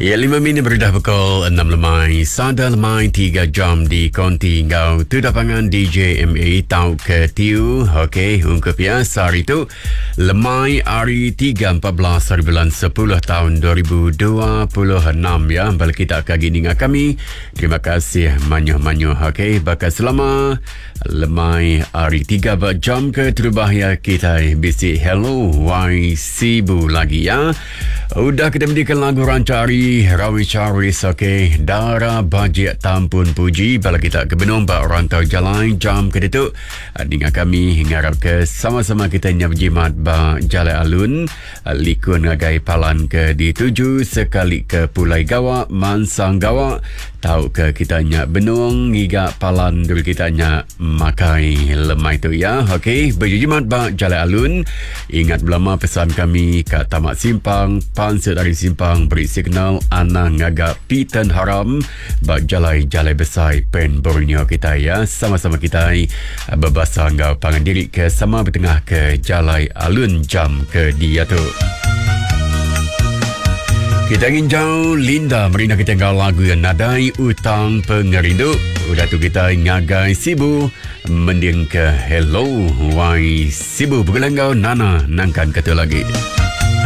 Ya, 5 minit berdah pukul 6 lemai. Sada lemai 3 jam di konti ngau. Tu dapangan DJ MA tau ke tiu. Okey, ungkap ya. Hari tu lemai hari 3 14 hari bulan 10 tahun 2026 ya. Balik kita ke gini dengan kami. Terima kasih manyo-manyo. Okey, bakal selama lemai hari 3 jam ke terbahaya kita bisi hello why sibu lagi ya. Udah kita berikan lagu rancari Rawi Charis, okey. Dara bajet tampun puji bala kita ke benung ba rantau jalan jam ke itu. Dengan kami ngarap ke sama-sama kita nyap jimat ba Jalai Alun likun ngagai palan ke dituju sekali ke Pulai Gawa Mansang Gawa. Tahu ke kita nyap benung ngiga palan dulu kita nyap makai lemai tu ya. Okey, berjimat ba Jalai Alun. Ingat belama pesan kami ke Tamak Simpang Pansir dari Simpang beri signal Ana ngaga Pitan Haram bak jalai besar pen Borneo kita ya. Sama-sama kita berbahasa ngau pangan diri ke sama bertengah ke Jalai Alun jam ke dia tu. Kita ingin jauh Linda Merina kita ngau lagu yang nadai utang pengerindu. Udah tu kita ngagai sibu mending ke hello why sibu bergelangau Nana nangkan kata lagi.